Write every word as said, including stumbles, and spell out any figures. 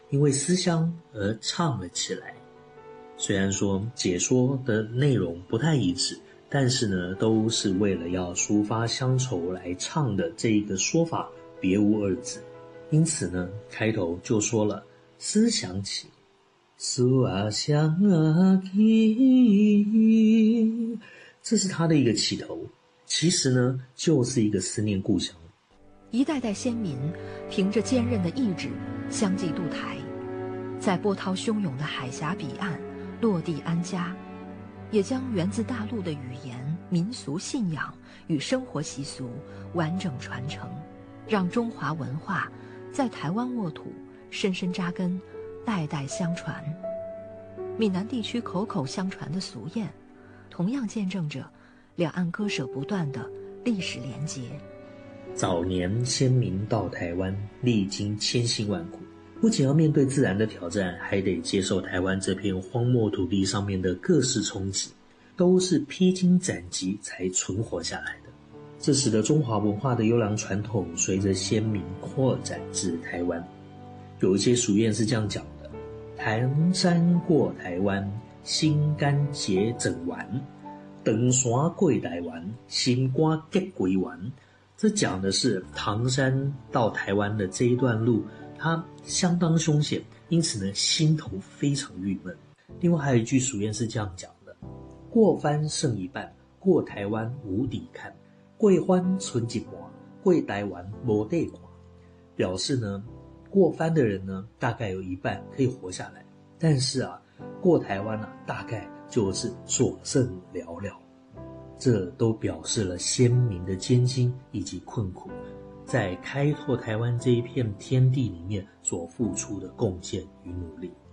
因为思乡而唱了起来。虽然说解说的内容不太一致，但是呢，都是为了要抒发乡愁来唱的，这一个说法别无二致。因此呢，开头就说了思想起，思啊想啊起，这是他的一个起头，其实呢，就是一个思念故乡。 一代代先民凭着坚韧的意志相继渡台，在波涛汹涌的海峡彼岸落地安家，也将源自大陆的语言、民俗信仰与生活习俗完整传承，让中华文化在台湾沃土深深扎根，代代相传。闽南地区口口相传的俗谚，同样见证着两岸割舍不断的历史连结。 早年先民到台湾，历经千辛万苦，不仅要面对自然的挑战，还得接受台湾这片荒漠土地上面的各式冲击，都是披荆斩棘才存活下来的。这使得中华文化的优良传统随着先民扩展至台湾。有一些俗谚是这样讲的：唐山过台湾，心肝结整丸；长山过台湾，心肝结归丸。这讲的是唐山到台湾的这一段路，它相当凶险，因此呢，心头非常郁闷。另外还有一句俗谚是这样讲的：过番剩一半，过台湾无底看；过番存一半，过台湾没地看。表示呢，过番的人呢，大概有一半可以活下来，但是啊，过台湾啊，大概就是所剩寥寥。这都表示了先民的艰辛以及困苦，在开拓台湾这一片天地里面所付出的贡献与努力。